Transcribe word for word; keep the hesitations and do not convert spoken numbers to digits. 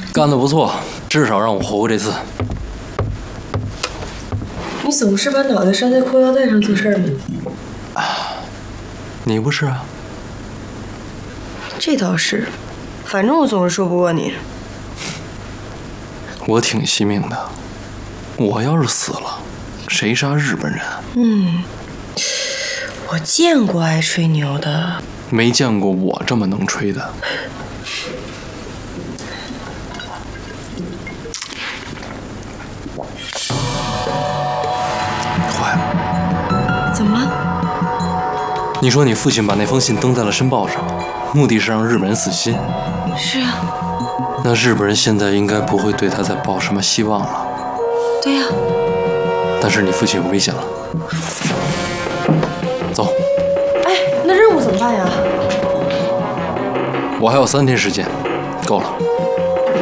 干得不错，至少让我活过这次。 你总是把脑袋拴在裤腰带上做事吗？ 你不是啊？ 这倒是，反正我总是说不过你。 我挺惜命的，我要是死了，谁杀日本人？ 嗯，我见过爱吹牛的， 没见过我这么能吹的。坏了！ 怎么了？ 你说你父亲把那封信登在了申报上，目的是让日本人死心。 是啊。 那日本人现在应该不会对他再抱什么希望了。 对呀。 但是你父亲有危险了。走。 哎，那任务怎么办呀？ 我还有三天时间，够了。